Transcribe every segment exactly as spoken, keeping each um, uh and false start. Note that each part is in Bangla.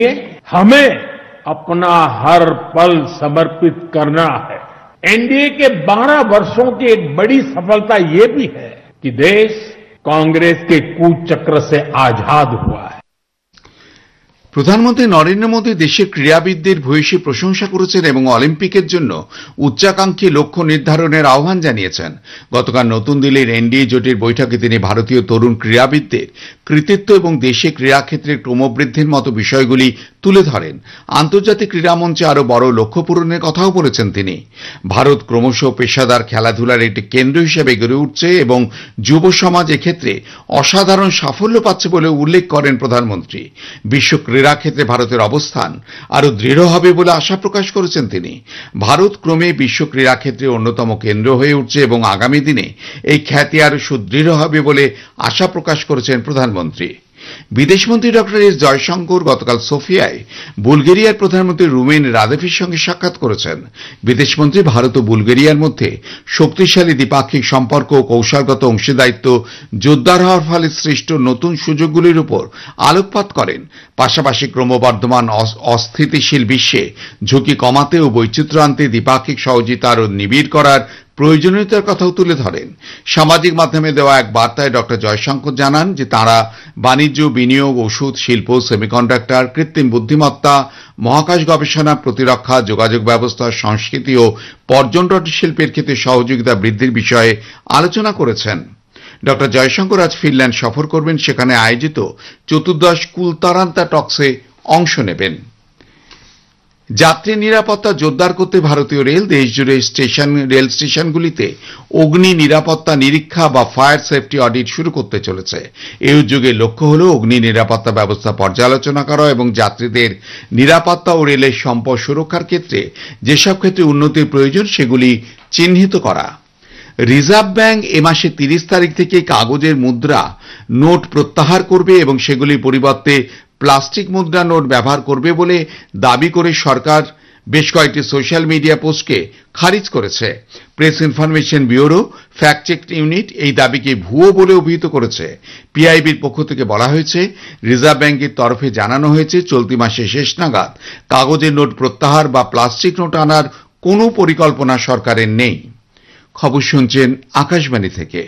हमें अपना हर पल समर्पित करना है। एनडीए के बारह वर्षों की एक बड़ी सफलता ये भी है कि देश कांग्रेस के कुचक्र से आजाद हुआ है। প্রধানমন্ত্রী নরেন্দ্র মোদী দেশের ক্রীড়াবিদদের ভূয়সী প্রশংসা করেছেন এবং অলিম্পিকের জন্য উচ্চাকাঙ্ক্ষী লক্ষ্য নির্ধারণের আহ্বান জানিয়েছেন। গতকাল নতুন দিল্লির এনডিএ জোটের বৈঠকে তিনি ভারতীয় তরুণ ক্রীড়াবিদদের কৃতিত্ব এবং দেশে ক্রীড়াক্ষেত্রের ক্রমবৃদ্ধির মতো বিষয়গুলি তুলে ধরেন। আন্তর্জাতিক ক্রীড়ামঞ্চে আরও বড় লক্ষ্য পূরণের কথাও বলেছেন তিনি। ভারত ক্রমশ পেশাদার খেলাধুলার একটি কেন্দ্র হিসেবে গড়ে উঠছে এবং যুব সমাজ এক্ষেত্রে অসাধারণ সাফল্য পাচ্ছে বলে উল্লেখ করেন প্রধানমন্ত্রী। বিশ্ব ক্রীড়া ক্ষেত্রে ভারতের অবস্থান আরো দৃঢ় হবে বলে আশা প্রকাশ করেছেন তিনি। ভারত ক্রমে বিশ্ব ক্রীড়া ক্ষেত্রে অন্যতম কেন্দ্র হয়ে উঠছে এবং আগামী দিনে এই খ্যাতি আরো সুদৃঢ় হবে বলে আশা প্রকাশ করেছেন প্রধানমন্ত্রী। বিদেশমন্ত্রী ডক্টর এস জয়শঙ্কর গতকাল সোফিয়ায় বুলগেরিয়ার প্রধানমন্ত্রী রুমেন রাদেভের সঙ্গে সাক্ষাৎ করেছেন। বিদেশমন্ত্রী ভারত ও বুলগেরিয়ার মধ্যে শক্তিশালী দ্বিপাক্ষিক সম্পর্ক ও কৌশলগত অংশীদারিত্ব জোরদার হওয়ার ফলে সৃষ্ট নতুন সুযোগগুলির উপর আলোকপাত করেন। পাশাপাশি ক্রমবর্ধমান অস্থিতিশীল বিশ্বে ঝুঁকি কমাতে ও বৈচিত্র্য আনতে দ্বিপাক্ষিক সহযোগিতা আরও নিবিড় করার প্রয়োজনীয়তার কথাও তুলে ধরেন। সামাজিক মাধ্যমে দেওয়া এক বার্তায় ডক্টর জয়শঙ্কর জানান যে তাঁরা বাণিজ্য, বিনিয়োগ, ওষুধ শিল্প, সেমিকন্ডাক্টর, কৃত্রিম বুদ্ধিমত্তা, মহাকাশ গবেষণা, প্রতিরক্ষা, যোগাযোগ ব্যবস্থা, সংস্কৃতি ও পর্যটন শিল্পের ক্ষেত্রে সহযোগিতা বৃদ্ধির বিষয়ে আলোচনা করেছেন। ডক্টর জয়শঙ্কর আজ ফিনল্যান্ড সফর করবেন। সেখানে আয়োজিত চতুর্দশ কুলতারান্তা টক্সে অংশ নেবেন। যাত্রী নিরাপত্তা জোরদার করতে ভারতীয় রেল দেশজুড়ে স্টেশন রেল স্টেশনগুলিতে অগ্নি নিরাপত্তা নিরীক্ষা বা ফায়ার সেফটি অডিট শুরু করতে চলেছে। এই উদ্যোগের লক্ষ্য হল অগ্নি নিরাপত্তা ব্যবস্থা পর্যালোচনা করা এবং যাত্রীদের নিরাপত্তা ও রেলের সম্পদ সুরক্ষার ক্ষেত্রে যেসব ক্ষেত্রে উন্নতির প্রয়োজন সেগুলি চিহ্নিত করা। রিজার্ভ ব্যাংক এ মাসের তিরিশ তারিখ থেকে কাগজের মুদ্রা নোট প্রত্যাহার করবে এবং সেগুলির পরিবর্তে প্লাস্টিক মুদ্রা নোট ব্যবহার করবে বলে দাবি করে সরকার বেশ কয়েকটি সোশ্যাল মিডিয়া পোস্টকে খারিজ করেছে। Press information bureau fact check unit এই দাবিকে ভুয়ো বলে অভিহিত করেছে। পিআইবির পক্ষ থেকে বলা হয়েছে, রিজার্ভ ব্যাংকের তরফে জানানো হয়েছে চলতি মাসের শেষ নাগাদ কাগজের নোট প্রত্যাহার বা প্লাস্টিক নোট আনার কোনো পরিকল্পনা সরকারের নেই। খবর শুনছেন আকাশবাণী থেকে।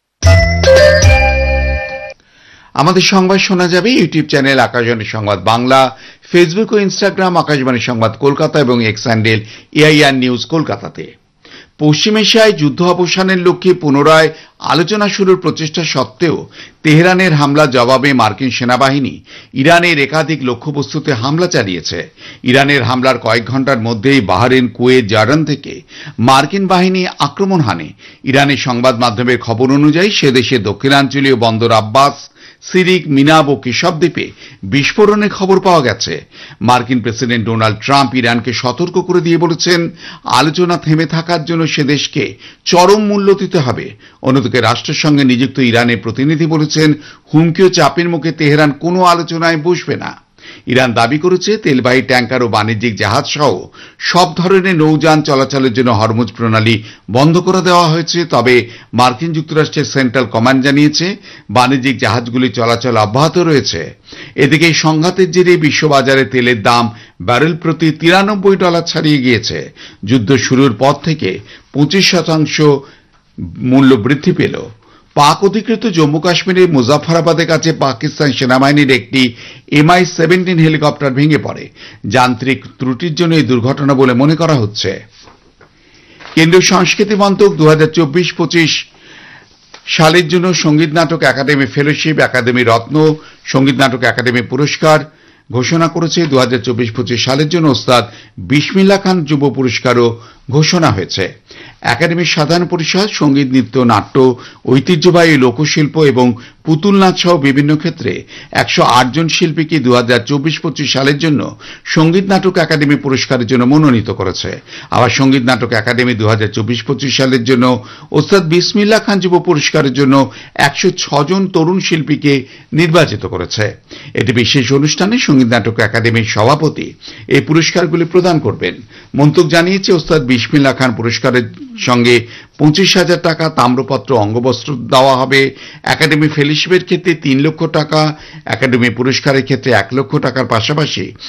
আমাদের সংবাদ শোনা যাবে ইউটিউব চ্যানেল আকাশবাণী সংবাদ বাংলা, ফেসবুক ও ইনস্টাগ্রাম আকাশবাণী সংবাদ কলকাতা এবং এক্স হ্যান্ডেল এআইআর নিউজ কলকাতাতে। পশ্চিম এশিয়ায় যুদ্ধ অবসানের লক্ষ্যে পুনরায় আলোচনা শুরুর প্রচেষ্টা সত্ত্বেও তেহরানের হামলা জবাবে মার্কিন সেনাবাহিনী ইরানের একাধিক লক্ষ্যবস্তুতে হামলা চালিয়েছে। ইরানের হামলার কয়েক ঘণ্টার মধ্যেই বাহরেন, কুয়েত, জর্ডান থেকে মার্কিন বাহিনী আক্রমণ হানে। ইরানের সংবাদ মাধ্যমের খবর অনুযায়ী সে দেশের দক্ষিণাঞ্চলীয় বন্দর আব্বাস, সিরিক, মিনাব ও কেশব দ্বীপে বিস্ফোরণের খবর পাওয়া গেছে। মার্কিন প্রেসিডেন্ট ডোনাল্ড ট্রাম্প ইরানকে সতর্ক করে দিয়ে বলেছেন, আলোচনা থেমে থাকার জন্য সে দেশকে চরম মূল্য দিতে হবে। অন্যদিকে রাষ্ট্রসংঘে নিযুক্ত ইরানের প্রতিনিধি বলেছেন, হুমকি ও চাপের মুখে তেহরান কোনো আলোচনায় বসবে না। ইরান দাবি করেছে তেলবাহী ট্যাঙ্কার ও বাণিজ্যিক জাহাজ সহ সব ধরনের নৌযান চলাচলের জন্য হরমুজ প্রণালী বন্ধ করে দেওয়া হয়েছে। তবে মার্কিন যুক্তরাষ্ট্রের সেন্ট্রাল কমান্ড জানিয়েছে বাণিজ্যিক জাহাজগুলি চলাচল অব্যাহত রয়েছে। এদিকে এই সংঘাতের জেরে বিশ্ববাজারে তেলের দাম ব্যারেল প্রতি তিরানব্বই ডলার ছাড়িয়ে গিয়েছে। যুদ্ধ শুরুর পর থেকে পঁচিশ শতাংশ মূল্য বৃদ্ধি পেল। পাক অধিকৃত জম্মু কাশ্মীরের মুজাফফরাবাদের কাছে পাকিস্তান সেনাবাহিনীর একটি এমআই সেভেন্টিন হেলিকপ্টার ভেঙে পড়ে। যান্ত্রিক ত্রুটির জন্য এই দুর্ঘটনা বলে মনে করা হচ্ছে। কেন্দ্রীয় সংস্কৃতি মন্ত্রক দু হাজার চব্বিশ পঁচিশ সালের জন্য সঙ্গীত নাটক একাডেমি ফেলোশিপ, একাডেমি রত্ন, সঙ্গীত নাটক একাডেমি পুরস্কার ঘোষণা করেছে। দু হাজার চব্বিশ পঁচিশ সালের জন্য ওস্তাদ বিসমিল্লাহ খান যুব পুরস্কারও ঘোষণা হয়েছে। একাডেমির সাধারণ পরিষদ সঙ্গীত, নৃত্য, নাট্য, ঐতিহ্যবাহী লোকশিল্প এবং পুতুল নাচ সহ বিভিন্ন ক্ষেত্রে একশো আট জন শিল্পীকে দু হাজার চব্বিশ পঁচিশ সালের জন্য সঙ্গীত নাটক একাডেমি পুরস্কারের জন্য মনোনীত করেছে। আবার সঙ্গীত নাটক একাডেমি দু হাজার চব্বিশ পঁচিশ সালের জন্য ওস্তাদ বিসমিল্লাহ খান যুব পুরস্কারের জন্য একশো ছজন তরুণ শিল্পীকে নির্বাচিত করেছে। এটি বিশেষ অনুষ্ঠানে সঙ্গীত নাটক একাডেমির সভাপতি এই পুরস্কারগুলি প্রদান করবেন। মন্ত্রক জানিয়েছে ওস্তাদ বিসমিল্লাহ খান পুরস্কারের সঙ্গে পঁচিশ হাজার টাকা, তাম্রপত্র, অঙ্গবস্ত্র দেওয়া হবে। একাডেমি ফেলোশিপের ক্ষেত্রে তিন লক্ষ টাকা, একাডেমি পুরস্কারের ক্ষেত্রে এক লক্ষ টাকার পাশাপাশি